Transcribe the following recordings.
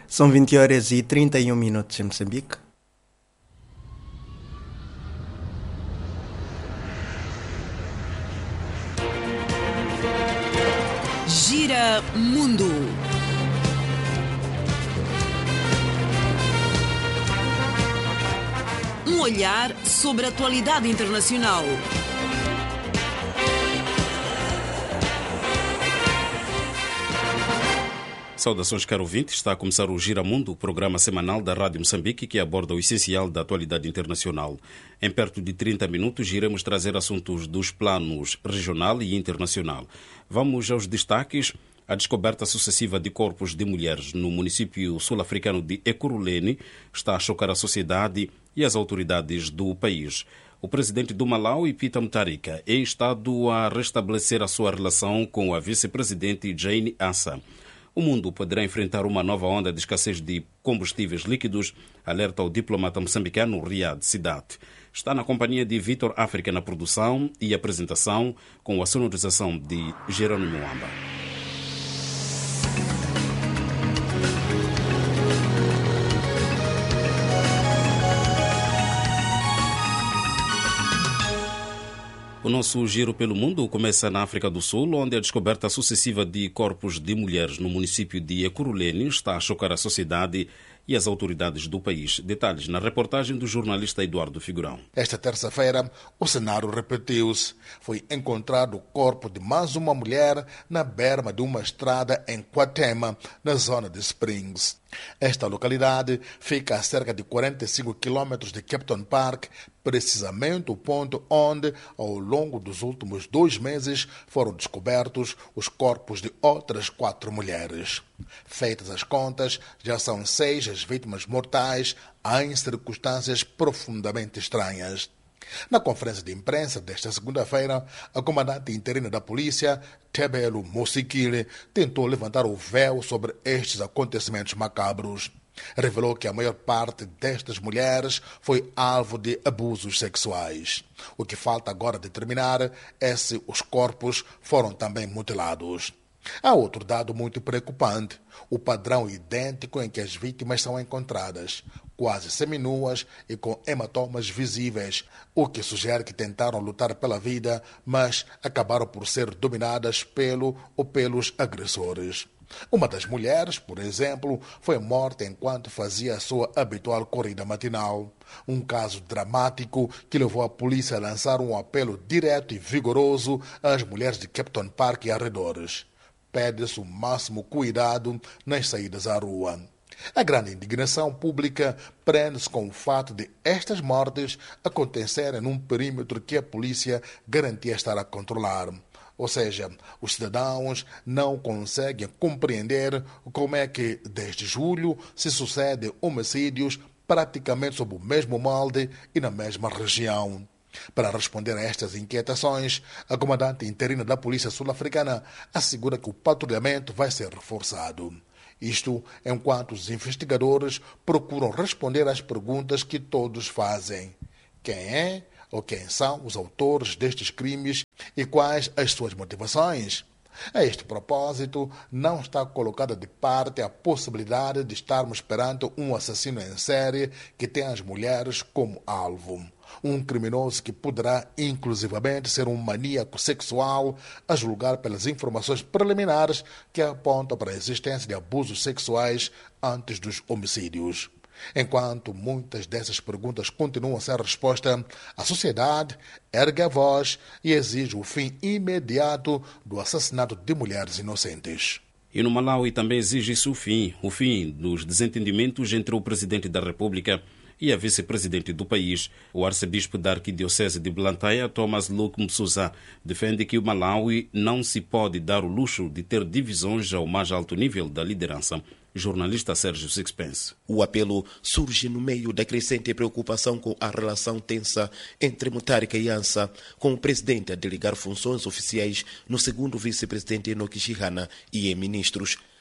São 20 horas e 31 minutos em Moçambique. Gira Mundo. Um olhar sobre a atualidade internacional. Saudações, caro ouvinte. Está a começar o Gira Mundo, o programa semanal da Rádio Moçambique que aborda o essencial da atualidade internacional. Em perto de 30 minutos, iremos trazer assuntos dos planos regional e internacional. Vamos aos destaques. A descoberta sucessiva de corpos de mulheres no município sul-africano de Ekurhuleni está a chocar a sociedade e as autoridades do país. O presidente do Malawi, Peter Mutharika, é instado a restabelecer a sua relação com a vice-presidente Jane Assa. O mundo poderá enfrentar uma nova onda de escassez de combustíveis líquidos, alerta o diplomata moçambicano Riyad Sidat. Está na companhia de Vitor África na produção e apresentação, com a sonorização de Jerônimo Amba. O nosso giro pelo mundo começa na África do Sul, onde a descoberta sucessiva de corpos de mulheres no município de Ekurhuleni está a chocar a sociedade e as autoridades do país. Detalhes na reportagem do jornalista Eduardo Figurão. Esta terça-feira, o cenário repetiu-se. Foi encontrado o corpo de mais uma mulher na berma de uma estrada em Kwatema, na zona de Springs. Esta localidade fica a cerca de 45 quilômetros de Kempton Park, precisamente o ponto onde, ao longo dos últimos 2 meses, foram descobertos os corpos de outras 4 mulheres. Feitas as contas, já são 6 as vítimas mortais em circunstâncias profundamente estranhas. Na conferência de imprensa desta segunda-feira, a comandante interina da polícia, Thembelo Mosikile, tentou levantar o véu sobre estes acontecimentos macabros. Revelou que a maior parte destas mulheres foi alvo de abusos sexuais. O que falta agora determinar é se os corpos foram também mutilados. Há outro dado muito preocupante: o padrão idêntico em que as vítimas são encontradas, quase seminuas e com hematomas visíveis, o que sugere que tentaram lutar pela vida, mas acabaram por ser dominadas pelo ou pelos agressores. Uma das mulheres, por exemplo, foi morta enquanto fazia a sua habitual corrida matinal. Um caso dramático que levou a polícia a lançar um apelo direto e vigoroso às mulheres de Kempton Park e arredores. Pede-se o máximo cuidado nas saídas à rua. A grande indignação pública prende-se com o fato de estas mortes acontecerem num perímetro que a polícia garantia estar a controlar. Ou seja, os cidadãos não conseguem compreender como é que, desde julho, se sucedem homicídios praticamente sob o mesmo molde e na mesma região. Para responder a estas inquietações, a comandante interina da Polícia Sul-Africana assegura que o patrulhamento vai ser reforçado. Isto enquanto os investigadores procuram responder às perguntas que todos fazem. Quem é ou quem são os autores destes crimes e quais as suas motivações? A este propósito, não está colocada de parte a possibilidade de estarmos perante um assassino em série que tem as mulheres como alvo. Um criminoso que poderá, inclusivamente, ser um maníaco sexual, a julgar pelas informações preliminares que apontam para a existência de abusos sexuais antes dos homicídios. Enquanto muitas dessas perguntas continuam sem resposta, a sociedade ergue a voz e exige o fim imediato do assassinato de mulheres inocentes. E no Malawi também exige-se o fim dos desentendimentos entre o presidente da República e a vice-presidente do país. O arcebispo da Arquidiocese de Blantyre, Thomas Luke Msusa, defende que o Malawi não se pode dar o luxo de ter divisões ao mais alto nível da liderança. Jornalista Sérgio Sixpence. O apelo surge no meio da crescente preocupação com a relação tensa entre Mutharika e Assa, com o presidente a delegar funções oficiais no segundo vice-presidente Enoch Chihana e em ministros.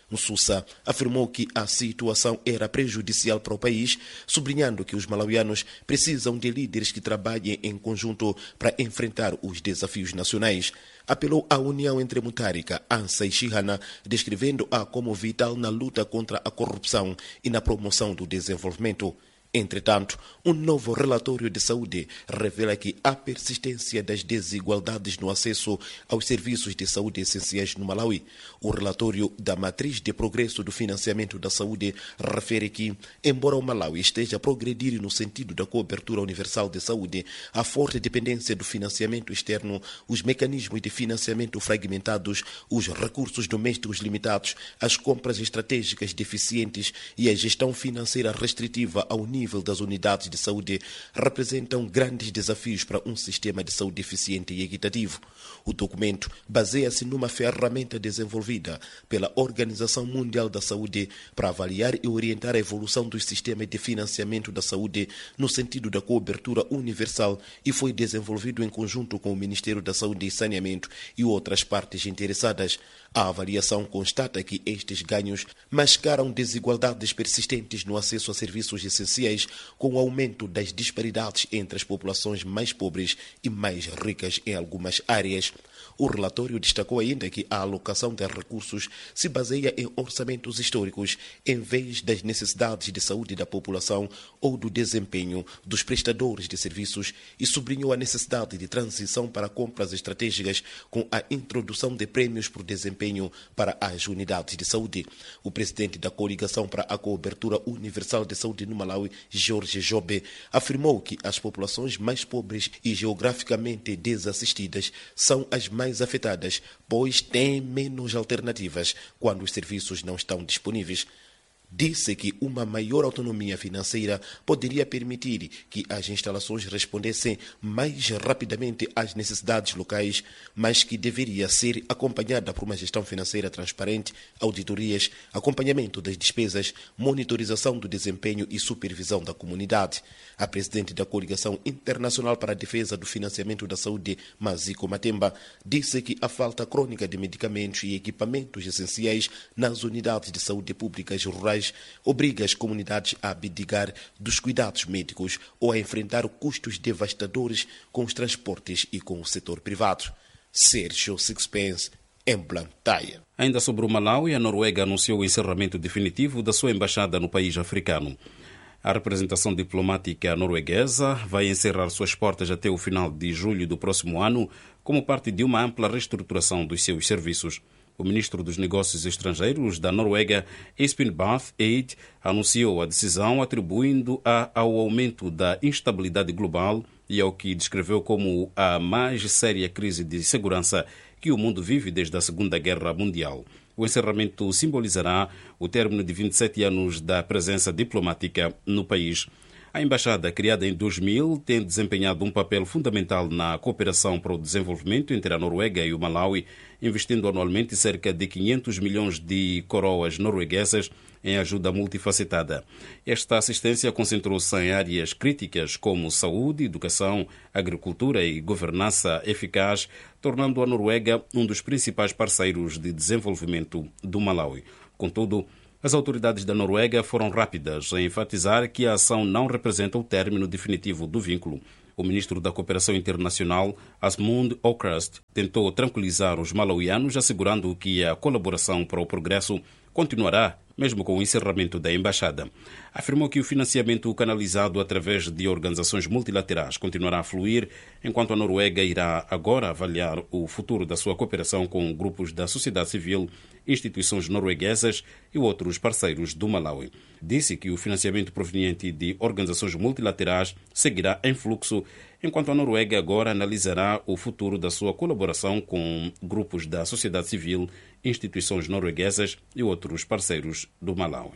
Msusa afirmou que a situação era prejudicial para o país, sublinhando que os malauianos precisam de líderes que trabalhem em conjunto para enfrentar os desafios nacionais. Apelou à união entre Mutharika, Ansa e Shihana, descrevendo-a como vital na luta contra a corrupção e na promoção do desenvolvimento. Entretanto, um novo relatório de saúde revela que há persistência das desigualdades no acesso aos serviços de saúde essenciais no Malawi. O relatório da Matriz de Progresso do Financiamento da Saúde refere que, embora o Malawi esteja a progredir no sentido da cobertura universal de saúde, a forte dependência do financiamento externo, os mecanismos de financiamento fragmentados, os recursos domésticos limitados, as compras estratégicas deficientes e a gestão financeira restritiva ao nível das unidades de saúde representam grandes desafios para um sistema de saúde eficiente e equitativo. O documento baseia-se numa ferramenta desenvolvida pela Organização Mundial da Saúde para avaliar e orientar a evolução dos sistemas de financiamento da saúde no sentido da cobertura universal e foi desenvolvido em conjunto com o Ministério da Saúde e Saneamento e outras partes interessadas. A avaliação constata que estes ganhos mascaram desigualdades persistentes no acesso a serviços essenciais, com o aumento das disparidades entre as populações mais pobres e mais ricas em algumas áreas. O relatório destacou ainda que a alocação de recursos se baseia em orçamentos históricos, em vez das necessidades de saúde da população ou do desempenho dos prestadores de serviços, e sublinhou a necessidade de transição para compras estratégicas com a introdução de prêmios por desempenho para as unidades de saúde. O presidente da Coligação para a Cobertura Universal de Saúde no Malawi, Jorge Jobe, afirmou que as populações mais pobres e geograficamente desassistidas são as mais afetadas, pois têm menos alternativas quando os serviços não estão disponíveis. Disse que uma maior autonomia financeira poderia permitir que as instalações respondessem mais rapidamente às necessidades locais, mas que deveria ser acompanhada por uma gestão financeira transparente, auditorias, acompanhamento das despesas, monitorização do desempenho e supervisão da comunidade. A presidente da Coligação Internacional para a Defesa do Financiamento da Saúde, Maziko Matemba, disse que a falta crônica de medicamentos e equipamentos essenciais nas unidades de saúde públicas rurais obriga as comunidades a abdicar dos cuidados médicos ou a enfrentar custos devastadores com os transportes e com o setor privado. Sérgio Sixpence, em Blantyre. Ainda sobre o Malawi, a Noruega anunciou o encerramento definitivo da sua embaixada no país africano. A representação diplomática norueguesa vai encerrar suas portas até o final de julho do próximo ano, como parte de uma ampla reestruturação dos seus serviços. O ministro dos Negócios Estrangeiros da Noruega, Espen Barth Eide, anunciou a decisão atribuindo-a ao aumento da instabilidade global e ao que descreveu como a mais séria crise de segurança que o mundo vive desde a Segunda Guerra Mundial. O encerramento simbolizará o término de 27 anos da presença diplomática no país. A embaixada, criada em 2000, tem desempenhado um papel fundamental na cooperação para o desenvolvimento entre a Noruega e o Malawi, investindo anualmente cerca de 500 milhões de coroas norueguesas em ajuda multifacetada. Esta assistência concentrou-se em áreas críticas como saúde, educação, agricultura e governança eficaz, tornando a Noruega um dos principais parceiros de desenvolvimento do Malawi. Contudo, as autoridades da Noruega foram rápidas em enfatizar que a ação não representa o término definitivo do vínculo. O ministro da Cooperação Internacional, Asmund Okrust, tentou tranquilizar os malauianos, assegurando que a colaboração para o progresso continuará, mesmo com o encerramento da embaixada. Afirmou que o financiamento canalizado através de organizações multilaterais continuará a fluir, enquanto a Noruega irá agora avaliar o futuro da sua cooperação com grupos da sociedade civil, instituições norueguesas e outros parceiros do Malawi. Disse que o financiamento proveniente de organizações multilaterais seguirá em fluxo, enquanto a Noruega agora analisará o futuro da sua colaboração com grupos da sociedade civil, instituições norueguesas e outros parceiros do Malawi.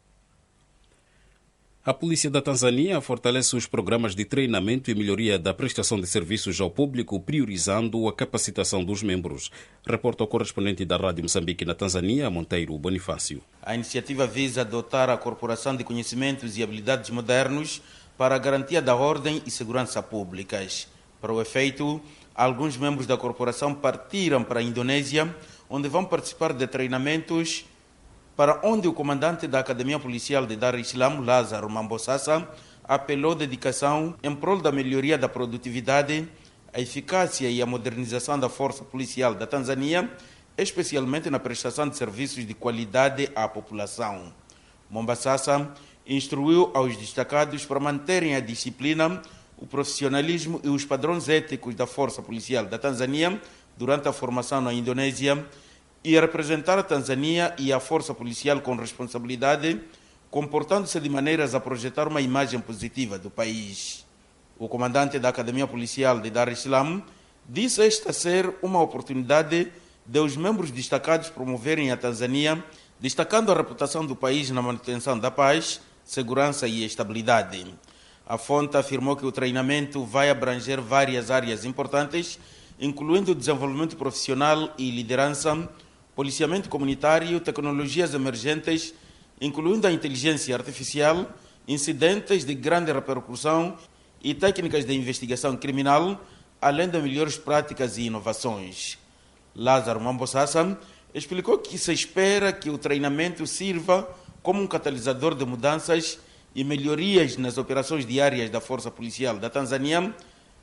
A polícia da Tanzânia fortalece os programas de treinamento e melhoria da prestação de serviços ao público, priorizando a capacitação dos membros. Reporta o correspondente da Rádio Moçambique na Tanzânia, Monteiro Bonifácio. A iniciativa visa adotar a corporação de conhecimentos e habilidades modernos para a garantia da ordem e segurança públicas. Para o efeito, alguns membros da corporação partiram para a Indonésia, onde vão participar de treinamentos para onde o comandante da Academia Policial de Dar es Salaam, Lázaro Mambosasa, apelou dedicação em prol da melhoria da produtividade, a eficácia e a modernização da força policial da Tanzânia, especialmente na prestação de serviços de qualidade à população. Mambosasa instruiu aos destacados para manterem a disciplina, o profissionalismo e os padrões éticos da força policial da Tanzânia durante a formação na Indonésia e a representar a Tanzânia e a força policial com responsabilidade, comportando-se de maneiras a projetar uma imagem positiva do país. O comandante da Academia Policial de Dar es Salaam disse esta ser uma oportunidade de os membros destacados promoverem a Tanzânia, destacando a reputação do país na manutenção da paz, segurança e estabilidade. A fonte afirmou que o treinamento vai abranger várias áreas importantes, incluindo o desenvolvimento profissional e liderança, policiamento comunitário, tecnologias emergentes, incluindo a inteligência artificial, incidentes de grande repercussão e técnicas de investigação criminal, além de melhores práticas e inovações. Lázaro Mambosasa explicou que se espera que o treinamento sirva como um catalisador de mudanças e melhorias nas operações diárias da Força Policial da Tanzânia,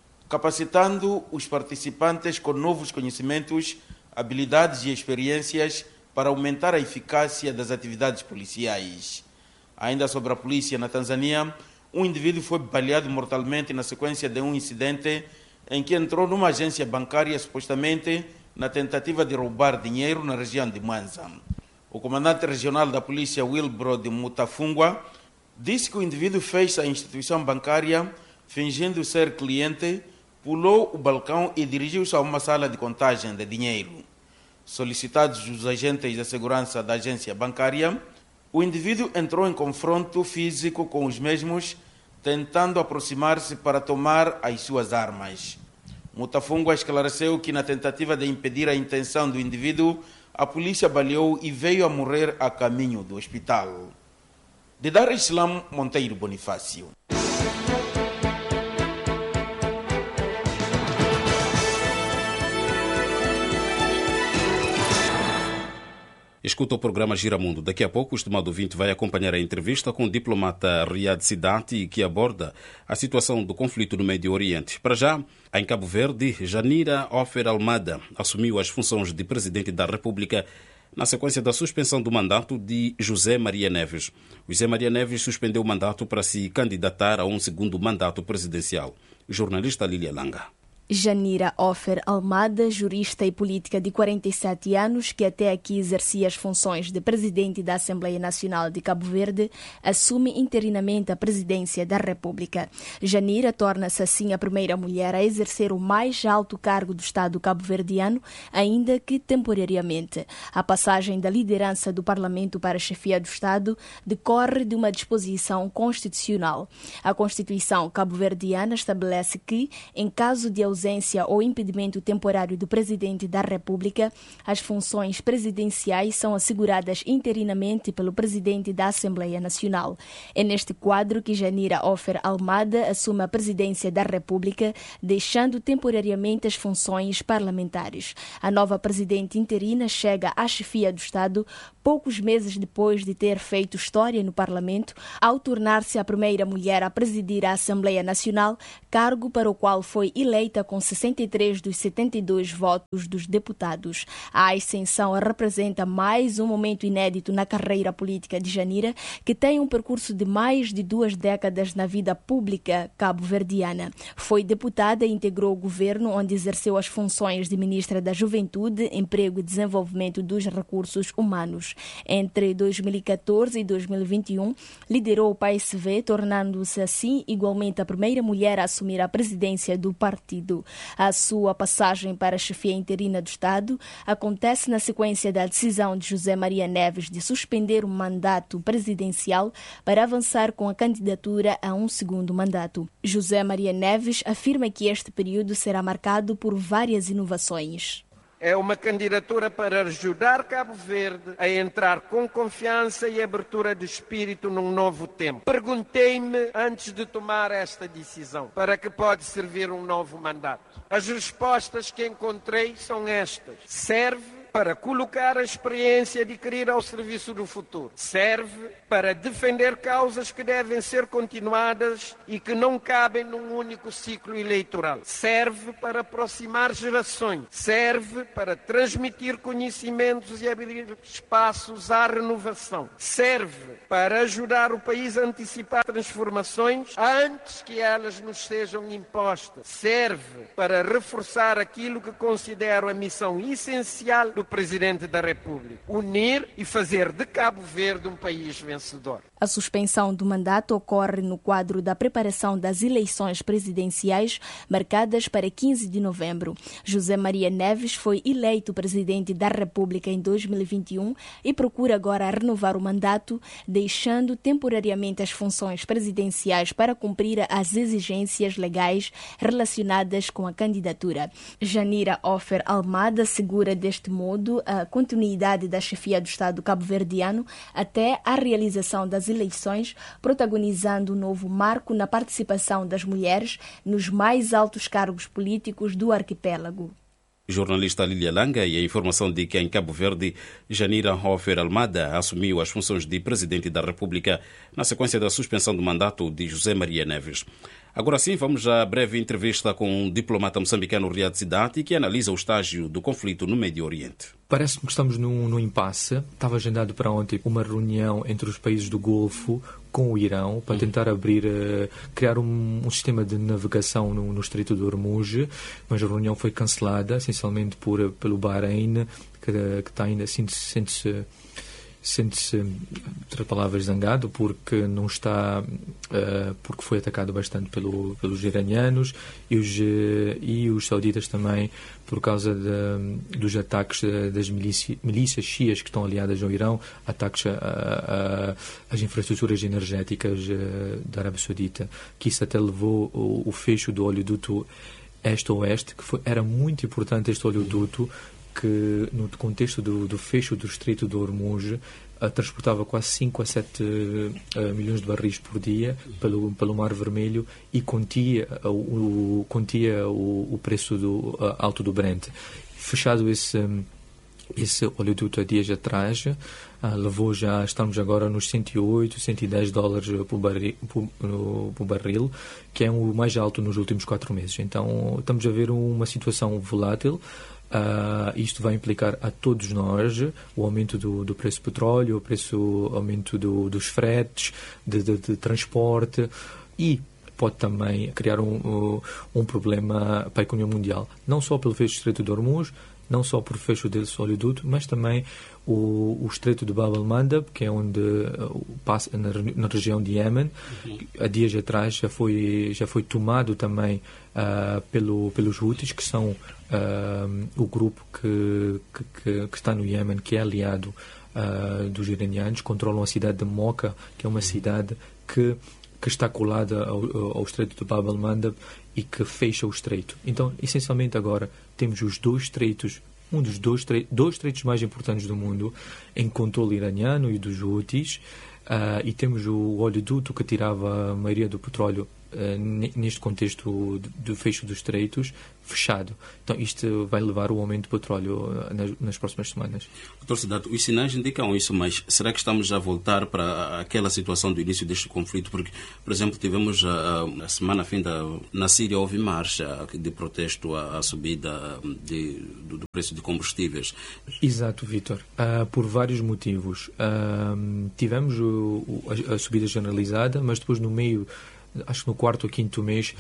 capacitando os participantes com novos conhecimentos, habilidades e experiências para aumentar a eficácia das atividades policiais. Ainda sobre a polícia na Tanzânia, um indivíduo foi baleado mortalmente na sequência de um incidente em que entrou numa agência bancária supostamente na tentativa de roubar dinheiro na região de Mwanza. O comandante regional da polícia, Wilbro de Mutafungwa, disse que o indivíduo fez a instituição bancária fingindo ser cliente, pulou o balcão e dirigiu-se a uma sala de contagem de dinheiro. Solicitados os agentes da segurança da agência bancária, o indivíduo entrou em confronto físico com os mesmos, tentando aproximar-se para tomar as suas armas. Mutafungwa esclareceu que na tentativa de impedir a intenção do indivíduo, a polícia baleou e veio a morrer a caminho do hospital. De Dar es Salaam, Monteiro Bonifácio. Escuta o programa Giramundo. Daqui a pouco o estimado ouvinte vai acompanhar a entrevista com o diplomata Riyad Sidati, que aborda a situação do conflito no Médio Oriente. Para já, em Cabo Verde, Janira Ofer Almada assumiu as funções de presidente da República na sequência da suspensão do mandato de José Maria Neves. José Maria Neves suspendeu o mandato para se candidatar a um segundo mandato presidencial. O jornalista Lília Langa. Janira Ofer Almada, jurista e política de 47 anos, que até aqui exercia as funções de presidente da Assembleia Nacional de Cabo Verde, assume interinamente a presidência da República. Janira torna-se assim a primeira mulher a exercer o mais alto cargo do Estado cabo-verdiano, ainda que temporariamente. A passagem da liderança do Parlamento para a chefia do Estado decorre de uma disposição constitucional. A Constituição cabo-verdiana estabelece que, em caso de ausência ou impedimento temporário do Presidente da República, as funções presidenciais são asseguradas interinamente pelo Presidente da Assembleia Nacional. É neste quadro que Janira Ofer Almada assume a presidência da República, deixando temporariamente as funções parlamentares. A nova presidente interina chega à chefia do Estado poucos meses depois de ter feito história no Parlamento, ao tornar-se a primeira mulher a presidir a Assembleia Nacional, cargo para o qual foi eleita com 63 dos 72 votos dos deputados. A ascensão representa mais um momento inédito na carreira política de Janira, que tem um percurso de mais de 2 décadas na vida pública cabo-verdiana. Foi deputada e integrou o governo, onde exerceu as funções de ministra da Juventude, Emprego e Desenvolvimento dos Recursos Humanos. Entre 2014 e 2021, liderou o PAICV, tornando-se assim igualmente a primeira mulher a assumir a presidência do partido. A sua passagem para a chefia interina do Estado acontece na sequência da decisão de José Maria Neves de suspender o mandato presidencial para avançar com a candidatura a um segundo mandato. José Maria Neves afirma que este período será marcado por várias inovações. É uma candidatura para ajudar Cabo Verde a entrar com confiança e abertura de espírito num novo tempo. Perguntei-me, antes de tomar esta decisão, para que pode servir um novo mandato. As respostas que encontrei são estas. Serve para colocar a experiência adquirida ao serviço do futuro. Serve para defender causas que devem ser continuadas e que não cabem num único ciclo eleitoral. Serve para aproximar gerações. Serve para transmitir conhecimentos e abrir espaços à renovação. Serve para ajudar o país a antecipar transformações antes que elas nos sejam impostas. Serve para reforçar aquilo que considero a missão essencial do Presidente da República: unir e fazer de Cabo Verde um país vencedor. A suspensão do mandato ocorre no quadro da preparação das eleições presidenciais marcadas para 15 de novembro. José Maria Neves foi eleito presidente da República em 2021 e procura agora renovar o mandato, deixando temporariamente as funções presidenciais para cumprir as exigências legais relacionadas com a candidatura. Janira Ofer Almada assegura deste modo a continuidade da chefia do Estado cabo-verdiano até a realização das eleições, protagonizando um novo marco na participação das mulheres nos mais altos cargos políticos do arquipélago. Jornalista Lília Langa e a informação de que em Cabo Verde, Janira Hofer Almada assumiu as funções de Presidente da República na sequência da suspensão do mandato de José Maria Neves. Agora sim, vamos à breve entrevista com um diplomata moçambicano Riad Sidati, que analisa o estágio do conflito no Médio Oriente. Parece-me que estamos num impasse. Estava agendado para ontem uma reunião entre os países do Golfo com o Irão para tentar criar um sistema de navegação no Estreito de Hormuz, mas a reunião foi cancelada, essencialmente pelo Bahrein, que está ainda sente-se, entre palavras, zangado porque não está, porque foi atacado bastante pelos iranianos e os sauditas também, por causa dos ataques das milícias chias que estão aliadas ao Irão, ataques às infraestruturas energéticas da Arábia Saudita, que isso até levou o fecho do oleoduto este-oeste, que era muito importante este oleoduto, que no contexto do fecho do Estreito de Hormuz transportava quase 5 a 7 milhões de barris por dia pelo Mar Vermelho e contia o preço alto do Brent. Fechado esse oleoduto há dias atrás, estamos agora nos 108, 110 dólares por barril, que é o mais alto nos últimos 4 meses. Então estamos a ver uma situação volátil. Isto vai implicar a todos nós o aumento do preço do petróleo, o aumento dos fretes, de transporte, e pode também criar um problema para a economia mundial, não só pelo fecho do Estreito de Hormuz, não só por fecho desse oleoduto, mas também o Estreito de Bab el-Mandeb, que é onde passa na região de Iêmen. Há dias atrás já foi tomado também pelos Houthis, que são o grupo que está no Iêmen, que é aliado dos iranianos. Controlam a cidade de Mocha, que é uma cidade que está colada ao Estreito de Bab el-Mandeb e que fecha o estreito. Então, essencialmente agora temos os dois estreitos, dois estreitos mais importantes do mundo, em controle iraniano e dos Houthis, e temos o oleoduto que tirava a maioria do petróleo neste contexto do fecho dos estreitos fechado. Então isto vai levar o aumento do petróleo nas próximas semanas. Dr. Sidati, os sinais indicam isso, mas será que estamos a voltar para aquela situação do início deste conflito? Porque, por exemplo, tivemos a semana finda na Síria, houve marcha de protesto à subida do preço de combustíveis. Exato, Vítor. Por vários motivos. Tivemos a subida generalizada, mas depois no meio, acho que no 4º ou 5º mês,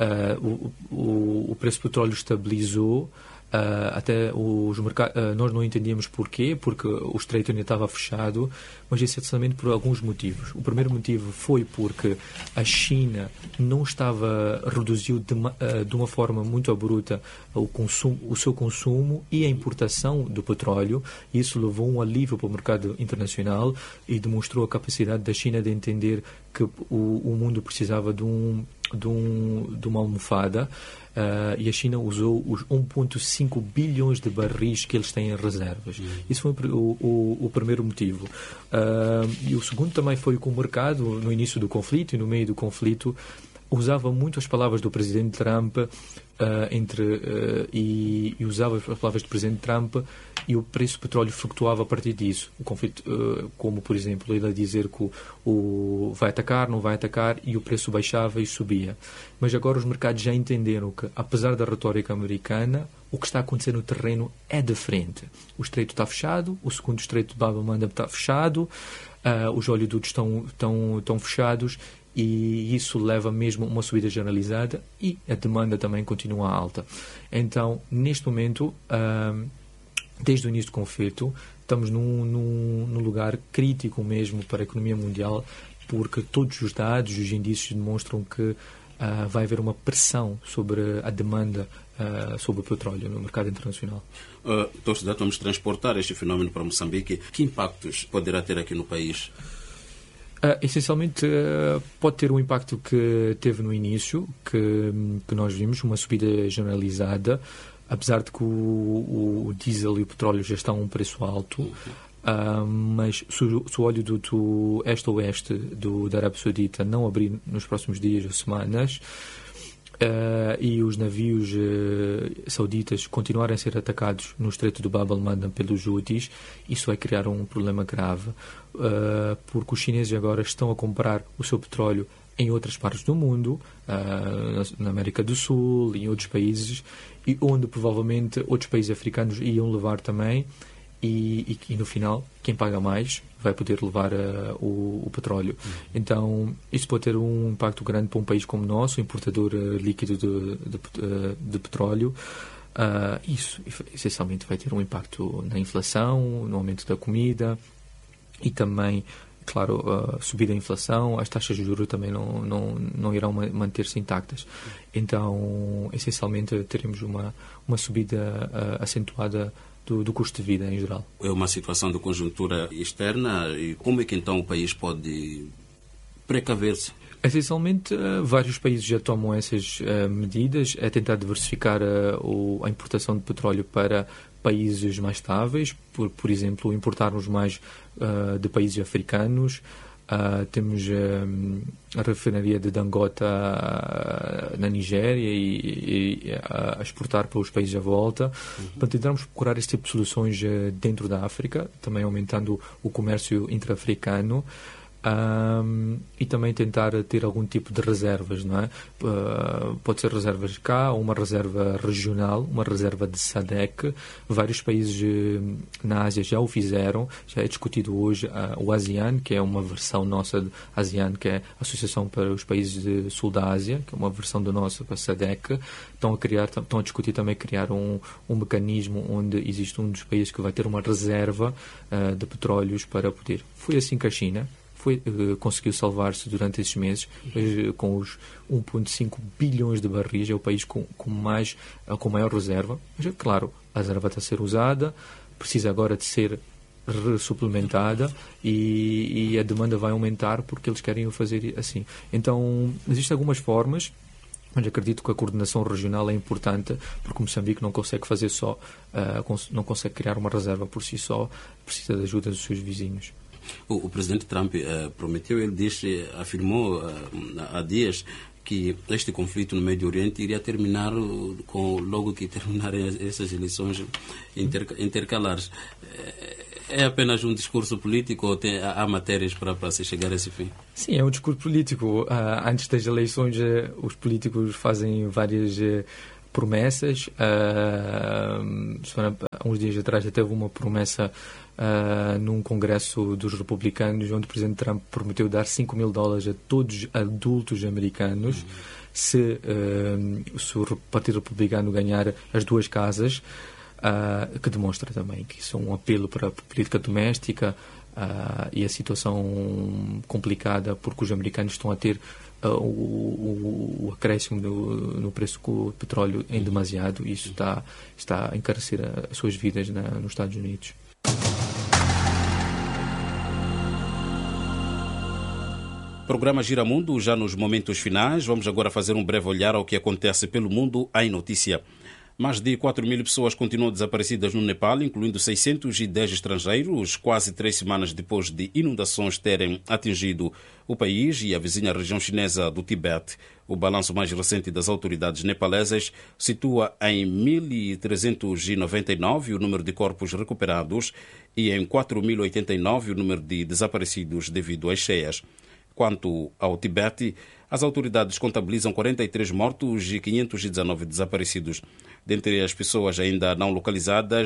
o preço do petróleo estabilizou. Até os mercados, nós não entendíamos porquê, porque o estreito ainda estava fechado, mas essencialmente por alguns motivos. O primeiro motivo foi porque a China reduziu de uma forma muito abrupta o seu consumo e a importação do petróleo. Isso levou um alívio para o mercado internacional e demonstrou a capacidade da China de entender que o mundo precisava de uma almofada. E a China usou os 1,5 bilhões de barris que eles têm em reservas. Isso foi o primeiro motivo. E o segundo também foi que o mercado, no início do conflito e no meio do conflito, usava muito as palavras do presidente Trump e usava as palavras do presidente Trump e o preço do petróleo flutuava a partir disso. O conflito, como por exemplo, ele a dizer que vai atacar, não vai atacar, e o preço baixava e subia. Mas agora os mercados já entenderam que, apesar da retórica americana, o que está a acontecer no terreno é diferente. O estreito está fechado, o segundo estreito de Bab el-Mandeb está fechado, os oleodutos estão fechados, e isso leva mesmo a uma subida generalizada e a demanda também continua alta. Então, neste momento, desde o início do conflito, estamos num lugar crítico mesmo para a economia mundial, porque todos os dados, os indícios demonstram que vai haver uma pressão sobre a demanda sobre o petróleo no mercado internacional. Vamos transportar este fenómeno para Moçambique. Que impactos poderá ter aqui no país? Essencialmente, pode ter o impacto que teve no início, que nós vimos, uma subida generalizada, apesar de que o diesel e o petróleo já estão a um preço alto. Mas se o oleoduto este-oeste da Arábia Saudita não abrir nos próximos dias ou semanas, e os navios sauditas continuarem a ser atacados no estreito do Bab el-Mandeb pelos Houthis, isso vai criar um problema grave, porque os chineses agora estão a comprar o seu petróleo em outras partes do mundo, na América do Sul, em outros países, e onde provavelmente outros países africanos iam levar também, e no final, quem paga mais vai poder levar o petróleo. Então, isso pode ter um impacto grande para um país como o nosso, importador líquido de petróleo. Isso, essencialmente, vai ter um impacto na inflação, no aumento da comida e também, claro, subir a inflação. As taxas de juros também não irão manter-se intactas. Então, essencialmente, teremos uma subida acentuada do custo de vida em geral. É uma situação de conjuntura externa, e como é que então o país pode precaver-se? Essencialmente, vários países já tomam essas medidas, é tentar diversificar a importação de petróleo para países mais estáveis, por exemplo, importarmos mais de países africanos. Temos a refinaria de Dangote na Nigéria e a exportar para os países à volta. Portanto, tentarmos procurar este tipo de soluções dentro da África, também aumentando o comércio intra-africano. E também tentar ter algum tipo de reservas, não é? Pode ser reservas cá, uma reserva regional, uma reserva de SADC. Vários países na Ásia já o fizeram, já é discutido hoje o ASEAN, que é uma versão nossa de ASEAN, que é a Associação para os Países do Sul da Ásia, que é uma versão da nossa para a SADC. Estão a discutir também criar um mecanismo onde existe um dos países que vai ter uma reserva de petróleos para poder. Foi assim que a China conseguiu salvar-se durante esses meses, com os 1,5 bilhões de barris. É o país com maior reserva. Mas, é claro, a reserva está a ser usada, precisa agora de ser suplementada, e a demanda vai aumentar porque eles querem o fazer assim. Então, existem algumas formas, mas acredito que a coordenação regional é importante, porque Moçambique não consegue fazer só, não consegue criar uma reserva por si só, precisa de ajuda dos seus vizinhos. O presidente Trump prometeu, afirmou há dias que este conflito no Médio Oriente iria terminar logo que terminarem essas eleições intercalares. É apenas um discurso político ou há matérias para se chegar a esse fim? Sim, é um discurso político. Antes das eleições, os políticos fazem várias promessas. Uns dias atrás já teve uma promessa num congresso dos republicanos, onde o presidente Trump prometeu dar $5.000 a todos os adultos americanos se o Partido Republicano ganhar as duas casas, que demonstra também que isso é um apelo para a política doméstica e a situação complicada, porque os americanos estão a ter o acréscimo no preço do petróleo em demasiado, e isso está a encarecer as suas vidas nos Estados Unidos. Programa Giramundo, já nos momentos finais. Vamos agora fazer um breve olhar ao que acontece pelo mundo em notícia. Mais de 4.000 pessoas continuam desaparecidas no Nepal, incluindo 610 estrangeiros, quase 3 semanas depois de inundações terem atingido o país e a vizinha região chinesa do Tibete. O balanço mais recente das autoridades nepalesas situa em 1.399 o número de corpos recuperados e em 4.089 o número de desaparecidos devido às cheias. Quanto ao Tibete, as autoridades contabilizam 43 mortos e 519 desaparecidos. Dentre as pessoas ainda não localizadas,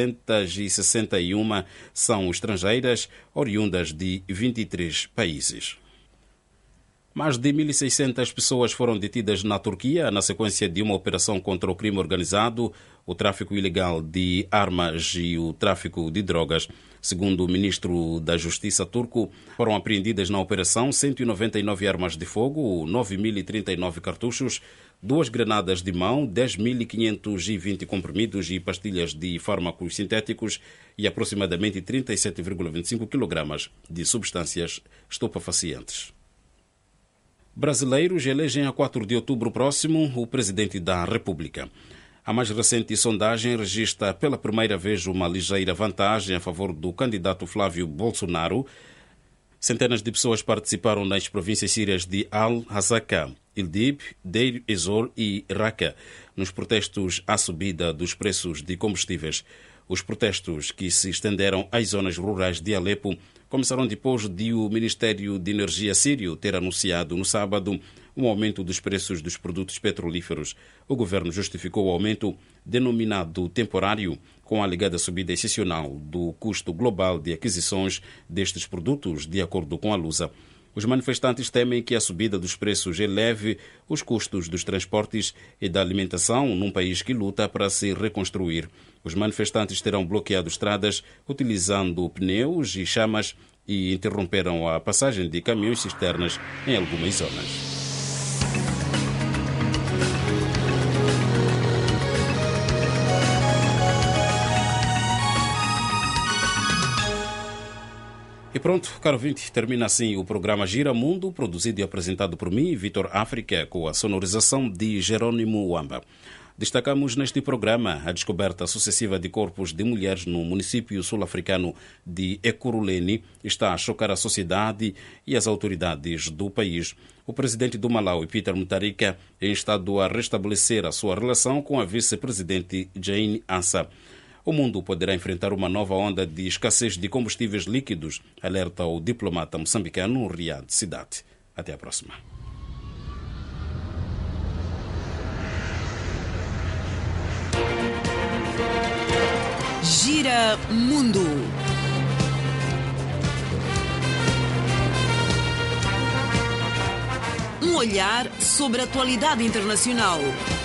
261 são estrangeiras, oriundas de 23 países. Mais de 1.600 pessoas foram detidas na Turquia na sequência de uma operação contra o crime organizado, o tráfico ilegal de armas e o tráfico de drogas. Segundo o ministro da Justiça turco, foram apreendidas na operação 199 armas de fogo, 9.039 cartuchos, 2 granadas de mão, 10.520 comprimidos e pastilhas de fármacos sintéticos e aproximadamente 37,25 kg de substâncias estupefacientes. Brasileiros elegem a 4 de outubro próximo o presidente da República. A mais recente sondagem registra pela primeira vez uma ligeira vantagem a favor do candidato Flávio Bolsonaro. Centenas de pessoas participaram nas províncias sírias de Al-Hasaka, Idlib, Deir ez-Zor e Raqqa nos protestos à subida dos preços de combustíveis. Os protestos, que se estenderam às zonas rurais de Alepo, começaram depois de o Ministério de Energia sírio ter anunciado no sábado um aumento dos preços dos produtos petrolíferos. O governo justificou o aumento, denominado temporário, com a alegada subida excepcional do custo global de aquisições destes produtos, de acordo com a Lusa. Os manifestantes temem que a subida dos preços eleve os custos dos transportes e da alimentação num país que luta para se reconstruir. Os manifestantes terão bloqueado estradas utilizando pneus e chamas e interromperam a passagem de caminhões cisternas em algumas zonas. E pronto, caro ouvinte, termina assim o programa Gira Mundo, produzido e apresentado por mim, Vitor África, com a sonorização de Jerônimo Wamba. Destacamos neste programa a descoberta sucessiva de corpos de mulheres no município sul-africano de Ekurhuleni está a chocar a sociedade e as autoridades do país. O presidente do Malawi, Peter Mutharika, é instado a restabelecer a sua relação com a vice-presidente Jane Ansa. O mundo poderá enfrentar uma nova onda de escassez de combustíveis líquidos, alerta o diplomata moçambicano Riyad Sidat. Até a próxima. Gira Mundo. Um olhar sobre a atualidade internacional.